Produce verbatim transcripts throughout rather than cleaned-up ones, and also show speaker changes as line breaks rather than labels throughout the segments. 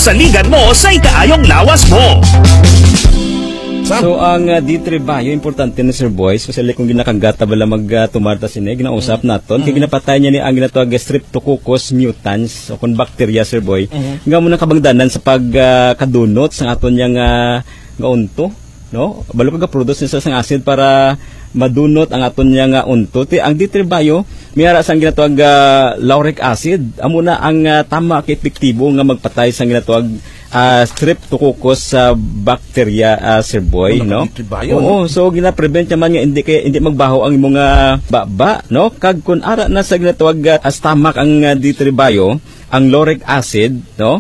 Saligan mo sa ikaayong lawas mo.
So ang uh, D three Bio importante na Sir Boy, especially kung ginakagata bala mag uh, tumarta sini ginausap naton kay ginapatay niya ni ang ginatawag Streptococcus mutans o kon bacteria Sir Boy. Mm-hmm. Nga mo nang kabangdanan sa pag uh, kadunot sa aton yang uh, nga unto, no? Balo pag produce sa sang acid para madunot ang aton niya nga unto. Ti ang D three Bio miyara sang ginatawag uh, lauric acid amo na ang uh, tama kay epektibo nga magpatay sang ginatawag uh, Streptococcus uh, bacteria uh, Sir Boy, no? Oo, so gina-prevent naman nga hindi kay hindi magbaho ang imong uh, baba, no? Kag kun ara na sa ginatawag uh, stomach ang uh, D three Bio, ang lauric acid, no?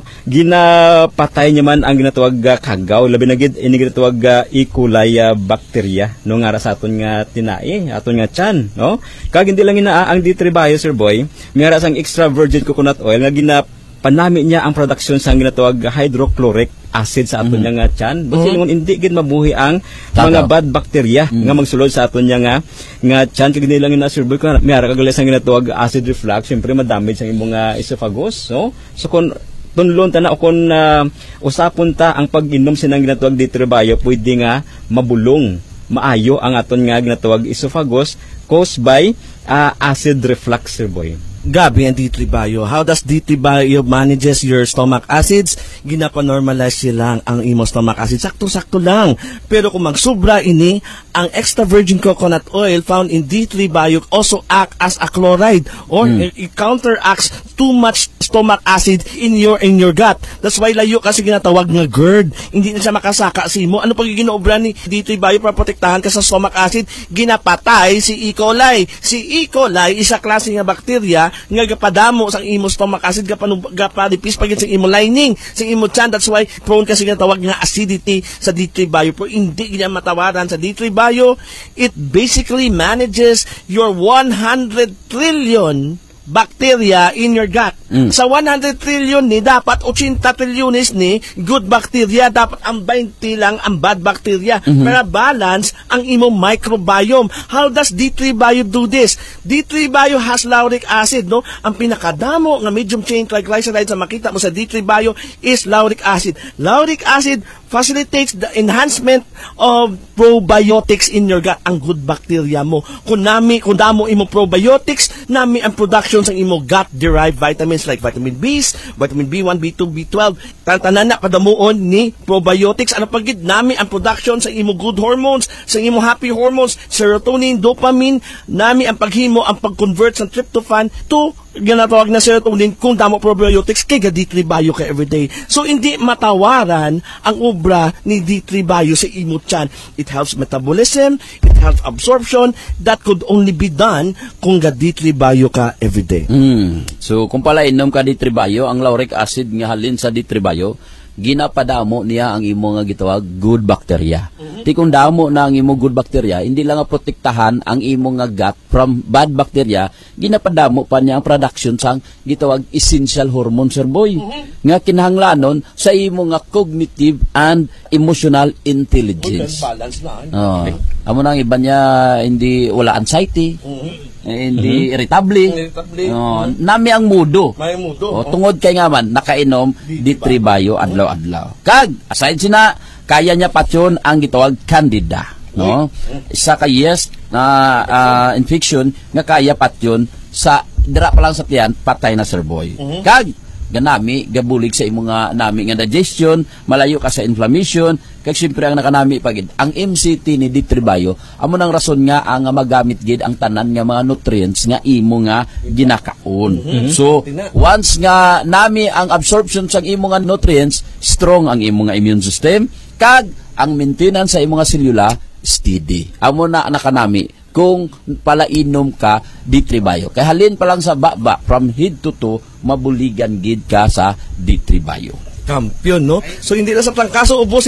Ginapatay niya man ang ginatawag uh, kagaw, labi na gid ini ginatawag uh, E. coli uh, bacteria, no nga sa aton nga tinai, aton nga tiyan, no? Kag hindi lang ina ang D three Bio Sir Boy, miyara sang extra virgin coconut oil nga gina panami niya ang production sa ginatawag hydrochloric acid sa aton mm-hmm. nga tiyan. Basta mm-hmm. hindi gid mabuhi ang Tataw. mga bad bacteria mm-hmm. nga magsulod sa aton nga nga tiyan kag hindi lang na Sir Boy kun miyara kag ang ginatawag acid reflux, syempre ma-damage ang imong uh, esophagus, no? So kun tunlon ta na o kung uh, usapon ta ang pag-inom sinang ginatawag D three Bio, pwede nga mabulong maayo ang aton nga ginatawag esophagus caused by uh, acid reflux Sir Boy.
Gabi ang D three Bio. How does D three Bio manages your stomach acids? Ginapa-normalize silang ang imo stomach acid. Sakto-sakto lang. Pero kung magsubra ini, ang extra virgin coconut oil found in D three Bio also act as a chloride or mm. it counteracts too much stomach acid in your in your gut. That's why layo kasi ginatawag nga GERD. Hindi na siya makasaka sa imo. Ano pag ginoobra ni D three Bio para protektahan ka sa stomach acid? Ginapatay si E. coli. Si E. coli isa klase nga bakterya nga gapadamo sa imo stomach acid gapadipis pagit sa imo lining sa imo tiyan. That's why prone kasi nga tawag nga acidity sa D three Bio. Pero hindi niya matawaran sa D three Bio. It basically manages your one hundred trillion bacteria in your gut. Mm. Sa one hundred trillion ni dapat eighty trilyones ni good bacteria, dapat ang twenty lang ang bad bacteria. Mm-hmm. Para balance ang imong microbiome. How does D three Bio do this? D three Bio has lauric acid, no? Ang pinakadamo nga medium chain triglycerides sa makita mo sa D three Bio is lauric acid. Lauric acid facilitates the enhancement of probiotics in your gut, ang good bacteria mo. Kung nami, kung damo imo probiotics, nami ang production sa imo gut-derived vitamins like vitamin B's, vitamin B one, B two, B twelve. Tantanan na kadamuon ni probiotics. Ano pagid nami ang production sa imo good hormones, sa imo happy hormones, serotonin, dopamine, nami ang paghimo, ang pag-convert sa tryptophan to ginatawag na serotonin kung damo probiotics kay D three Bio ka everyday. So hindi matawaran ang obra ni D three Bio sa imo tiyan. It helps metabolism, it helps absorption, that could only be done kung ga D three Bio ka everyday.
Mm. So kung pala inom ka D three Bio, ang lauric acid nga halin sa D three Bio, ginapadamo niya ang imo nga gitawag good bacteria. Mm-hmm. Ti kung damo na ang imo good bacteria, hindi lang nga protektahan ang imo nga gut from bad bacteria, ginapadamo pa niya ang production sang gitawag essential hormone Sir Boy. Mm-hmm. Nga kinahanglanon sa imo nga cognitive and emotional intelligence. Okay, balance na. Oh. Amo nang iba niya hindi wala anxiety. Mm-hmm. Eh, hindi mm-hmm. irritable. irritable. Oh, nami ang mudo.
May mudo.
Oh, tungod kay nga man nakainom D three Bio adlaw-adlaw. Kag aside sina kaya niya patyon ang gitawag candida, no? Isa ka yes na uh, infection nga kaya patyon sa dira pa lang sa tiyan patay na Sir Boy. Mm-hmm. Kag ganami gabulig sa imong nga nami nga digestion, malayo ka sa inflammation. Kag siyempre ang nakanami pagid ang M C T ni D three Bio amo nang rason nga ang magamit gid ang tanan nga mga nutrients nga imo nga ginakaon. Mm-hmm. So once nga nami ang absorption sa imo nga nutrients, strong ang imo nga immune system, kag ang maintenance sa imo nga selula steady. Amo na nakanami kung palainom ka D three Bio. Kay halin pa lang sa baba from head to toe, mabuligan gid ka sa D three Bio.
Kampiyon, no? So hindi na sa trangkaso ubos